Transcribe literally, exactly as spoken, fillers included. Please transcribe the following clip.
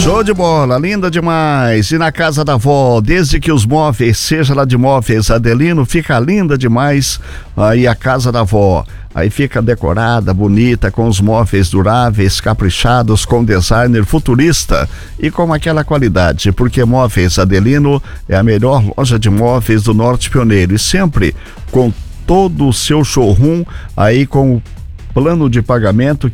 Show de bola, linda demais. E na casa da avó, desde que os móveis, seja lá de móveis Adelino, fica linda demais. Aí a casa da avó, aí fica decorada, bonita, com os móveis duráveis, caprichados, com designer futurista e com aquela qualidade, porque Móveis Adelino é a melhor loja de móveis do Norte Pioneiro e sempre com todo o seu showroom aí com o plano de pagamento